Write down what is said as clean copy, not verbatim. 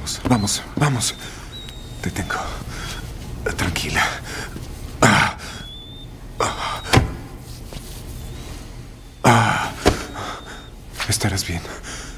Vamos, vamos, vamos. Te tengo. Tranquila. Estarás bien.